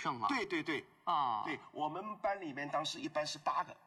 盛了。 对对对啊， 对，我们班里面当时一般是8个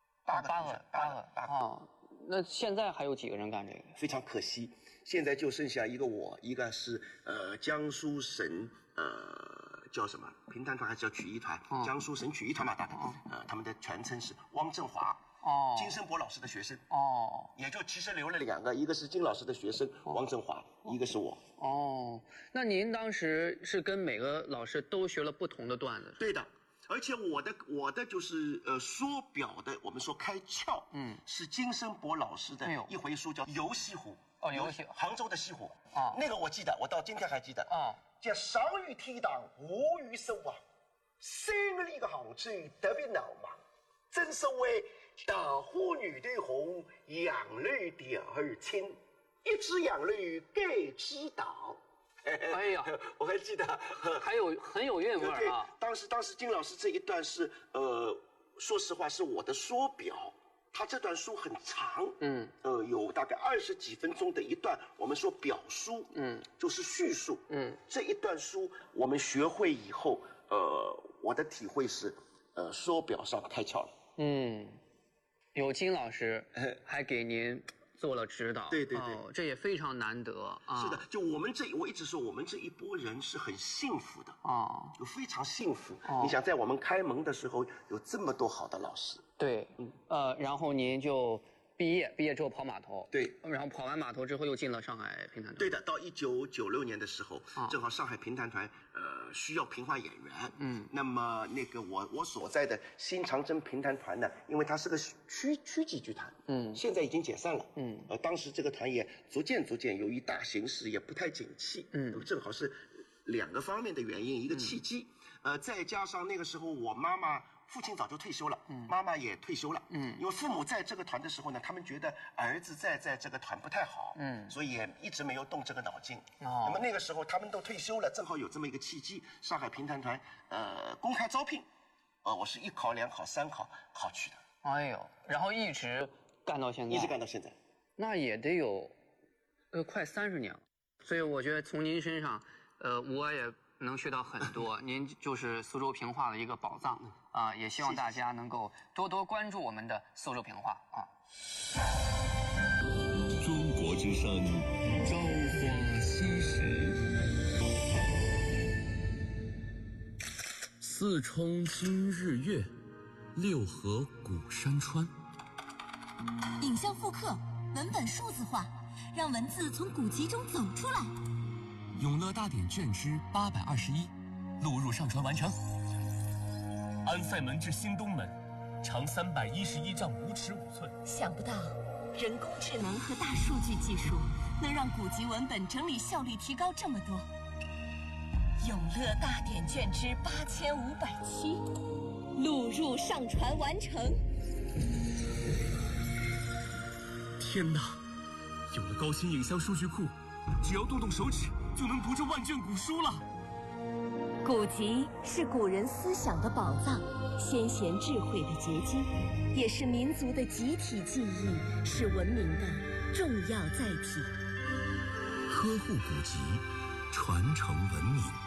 哦，那现在还有几个人干这个？ 非常可惜，现在就剩下一个我，一个是江苏省叫什么评弹团还是叫曲艺团？江苏省曲艺团嘛，大概他们的全称是汪振华。哦，金生博老师的学生哦，也就其实留了2个，一个是金老师的学生汪振华，一个是我。 哦，那您当时是跟每个老师都学了不同的段子？ 对的，而且我的就是说表的，我们说开窍，是金生博老师的一回书叫《游西湖》。 哦，游西杭州的西湖啊，那个我记得，我到今天还记得啊。叫上有天堂，下有守望，3个里个杭州特别闹忙。正所谓大花女对红，杨柳第二青，一枝杨柳盖枝岛。 哎呀， 我还记得， 还有很有韵味啊。 当时金老师这一段是说实话是我的说表。他这段书很长，有大概20几分钟的一段，我们说表书，就是叙述，这一段书我们学会以后，我的体会是，说表上开窍了， 有金老师还给您做了指导， 对， 这也非常难得啊。 是的，就我一直说我们这一波人是很幸福的啊， 就非常幸福。你想在我们开蒙的时候有这么多好的老师。 对，然后您就毕业之后跑码头， 对， 然后跑完码头之后又进了上海评弹团。 对的，到1996年的时候，正好上海评弹团需要评话演员，那么那个我所在的新长征评弹团呢，因为它是个区级剧团，现在已经解散了，当时这个团也逐渐由于大形势也不太景气，那么正好是2个方面的原因，一个契机，再加上那个时候我父亲早就退休了，妈妈也退休了，因为父母在这个团的时候呢，他们觉得儿子在这个团不太好，所以也一直没有动这个脑筋。那么那个时候他们都退休了，正好有这么一个契机，上海评弹团公开招聘，我是1考2考3考考去的。 哎呦，然后一直干到现在， 一直干到现在， 那也得有快30年了。所以我觉得从您身上，我也能学到很多，您就是苏州评话的一个宝藏啊！也希望大家能够多多关注我们的苏州评话啊！ 中国之声，朝花夕拾，四冲今日月，六合古山川。 影像复刻，文本数字化，让文字从古籍中走出来。 永乐大典卷之821，录入上传完成。安塞门至新东门，长311丈5尺5寸。 想不到，人工智能和大数据技术能让古籍文本整理效率提高这么多。永乐大典卷之8507，录入上传完成。 天哪！有了高清影像数据库，只要动动手指就能读这万卷古书了。 古籍是古人思想的宝藏，先贤智慧的结晶，也是民族的集体记忆，是文明的重要载体。 呵护古籍，传承文明。